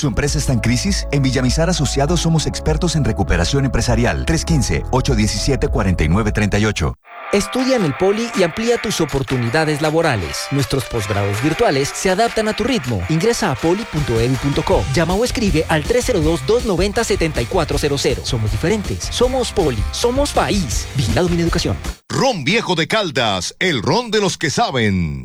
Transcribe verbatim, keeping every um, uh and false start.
¿Su empresa está en crisis? En Villamizar Asociados somos expertos en recuperación empresarial. tres uno cinco, ocho uno siete, cuatro nueve tres ocho. Estudia en el Poli y amplía tus oportunidades laborales. Nuestros posgrados virtuales se adaptan a tu ritmo. Ingresa a poli punto e d u punto co. Llama o escribe al tres cero dos, dos nueve cero, siete cuatro cero cero. Somos diferentes. Somos Poli. Somos país. Vigilado Mineducación. Ron Viejo de Caldas, el ron de los que saben.